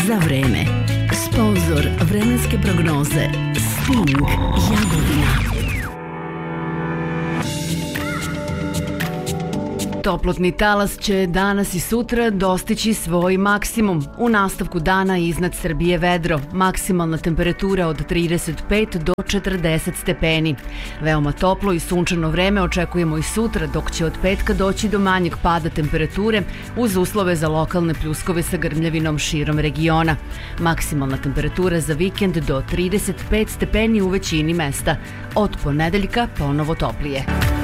za vreme. Sponzor vremenske prognoze Sting Jagodina. Toplotni talas će danas i sutra dostići svoj maksimum. U nastavku dana iznad Srbije vedro, maksimalna temperatura od 35 do 40 stepeni. Veoma toplo i sunčano vreme očekujemo i sutra, dok će od petka doći do manjeg pada temperature uz uslove za lokalne pljuskove sa grmljavinom širom regiona. Maksimalna temperatura za vikend do 35 stepeni u većini mesta. Od ponedeljka ponovo toplije.